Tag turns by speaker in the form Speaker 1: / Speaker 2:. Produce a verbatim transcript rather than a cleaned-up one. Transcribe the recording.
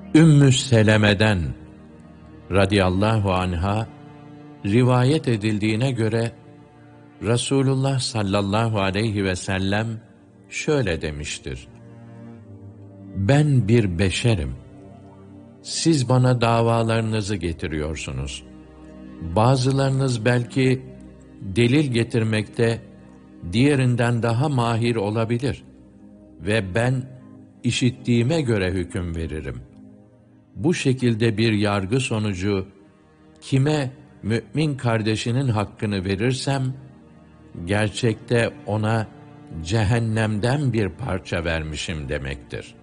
Speaker 1: Ümmü Seleme'den radıyallahu anha rivayet edildiğine göre Resulullah sallallahu aleyhi ve sellem şöyle demiştir: Ben bir beşerim. Siz bana davalarınızı getiriyorsunuz. Bazılarınız belki delil getirmekte diğerinden daha mahir olabilir ve ben işittiğime göre hüküm veririm. Bu şekilde bir yargı sonucu kime mümin kardeşinin hakkını verirsem, gerçekte ona cehennemden bir parça vermişim demektir.